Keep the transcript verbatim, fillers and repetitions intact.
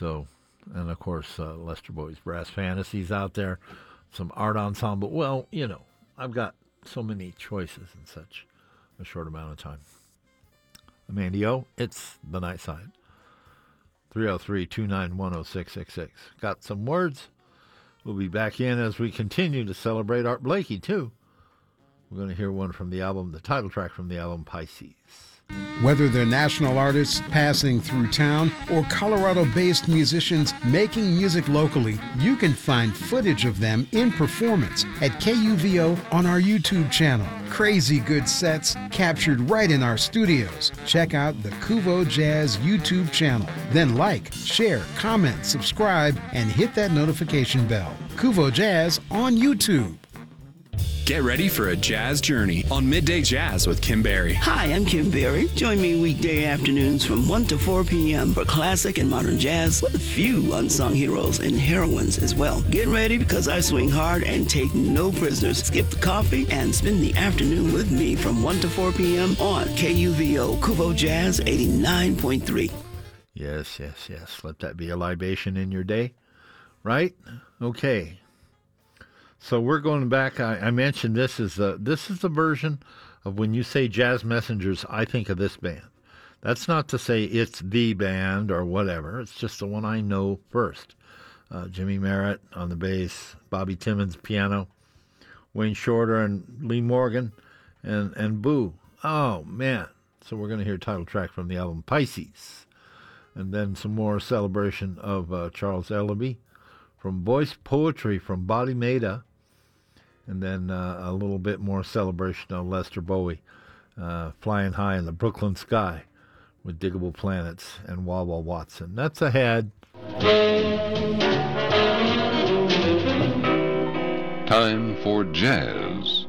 So, and of course, uh, Lester Bowie's Brass Fantasies out there, some art ensemble. Well, you know, I've got so many choices in such a short amount of time. Mandy O, it's the night side. three oh three, two nine one, oh six six six. Got some words. We'll be back in as we continue to celebrate Art Blakey, too. We're going to hear one from the album, the title track from the album Pisces. Whether they're national artists passing through town or Colorado-based musicians making music locally, you can find footage of them in performance at K U V O on our YouTube channel. Crazy good sets captured right in our studios. Check out the Kuvo Jazz YouTube channel. Then like, share, comment, subscribe, and hit that notification bell. Kuvo Jazz on YouTube. Get ready for a jazz journey on Midday Jazz with Kim Berry. Hi, I'm Kim Berry. Join me weekday afternoons from one to four p.m. for classic and modern jazz with a few unsung heroes and heroines as well. Get ready because I swing hard and take no prisoners. Skip the coffee and spend the afternoon with me from one to four p.m. on K U V O Kuvo Jazz eighty-nine point three. Yes, yes, yes. Let that be a libation in your day, right? Okay. So we're going back. I, I mentioned this is the this is the version of when you say Jazz Messengers, I think of this band. That's not to say it's the band or whatever. It's just the one I know first. Uh, Jimmy Merritt on the bass, Bobby Timmons piano, Wayne Shorter and Lee Morgan, and and Boo. Oh man! So we're going to hear a title track from the album Pisces, and then some more celebration of uh, Charles Ellaby, from Voice Poetry from Body Maida. And then uh, a little bit more celebration of Lester Bowie, uh, Flying High in the Brooklyn Sky with Diggable Planets and Wah Wah Watson. That's ahead. Time for jazz.